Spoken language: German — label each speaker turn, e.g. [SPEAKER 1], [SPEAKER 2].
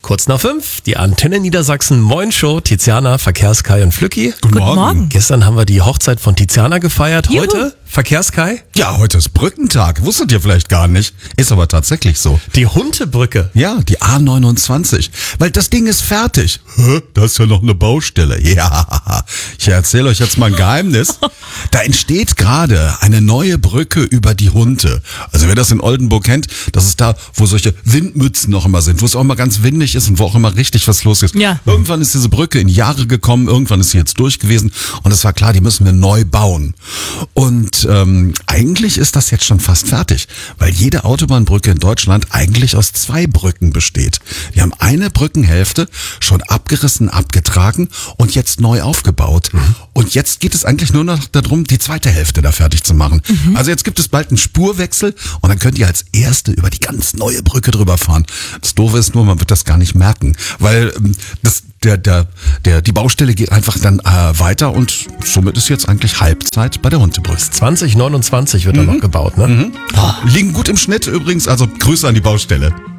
[SPEAKER 1] Kurz nach 5, die Antenne Niedersachsen Moin Show, Tiziana, Verkehrskai und Flücki.
[SPEAKER 2] Guten Morgen.
[SPEAKER 1] Gestern haben wir die Hochzeit von Tiziana gefeiert.
[SPEAKER 2] Juhu.
[SPEAKER 1] Heute Verkehrskai.
[SPEAKER 3] Ja, heute ist Brückentag. Wusstet ihr vielleicht gar nicht. Ist aber tatsächlich so.
[SPEAKER 1] Die Huntebrücke.
[SPEAKER 3] Ja, die A29. Weil das Ding ist fertig. Hä? Da ist ja noch eine Baustelle. Ja, ich erzähle euch jetzt mal ein Geheimnis. Da entsteht gerade eine neue Brücke über die Hunte. Also wer das in Oldenburg kennt, das ist da, wo solche Windmützen noch immer sind, wo es auch immer ganz windig ist und wo auch immer richtig was los ist.
[SPEAKER 2] Ja.
[SPEAKER 3] Irgendwann ist diese Brücke in Jahre gekommen, irgendwann ist sie jetzt durch gewesen und es war klar, die müssen wir neu bauen. Und eigentlich ist das jetzt schon fast fertig, weil jede Autobahnbrücke in Deutschland eigentlich aus 2 Brücken besteht. Wir haben eine Brückenhälfte schon abgerissen, abgetragen und jetzt neu aufgebaut. Und jetzt geht es eigentlich nur noch darum, die zweite Hälfte da fertig zu machen. Also jetzt gibt es bald einen Spurwechsel und dann könnt ihr als Erste über die ganz neue Brücke drüber fahren. Das Doofe ist nur, man wird das gar nicht merken, weil die Baustelle geht einfach dann weiter und somit ist jetzt eigentlich Halbzeit bei der Huntebrücke.
[SPEAKER 1] 2029 wird da noch gebaut, ne?
[SPEAKER 3] Liegen gut im Schnitt übrigens, also Grüße an die Baustelle.